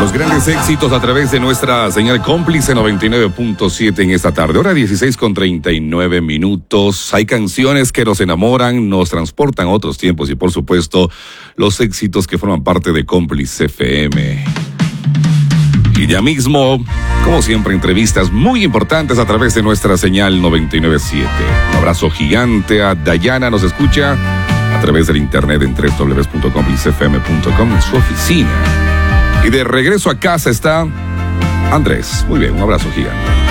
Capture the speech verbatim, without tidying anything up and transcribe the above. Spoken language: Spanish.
Los grandes éxitos a través de nuestra señal cómplice noventa y nueve punto siete en esta tarde. Hora dieciséis con treinta y nueve minutos. Hay canciones que nos enamoran, nos transportan a otros tiempos y, por supuesto, los éxitos que forman parte de Cómplice F M. Y ya mismo, como siempre, entrevistas muy importantes a través de nuestra señal noventa y nueve punto siete. Un abrazo gigante a Dayana, nos escucha a través del internet en doble u doble u doble u punto cómplice f m punto com en su oficina. Y de regreso a casa está Andrés. Muy bien, un abrazo gigante.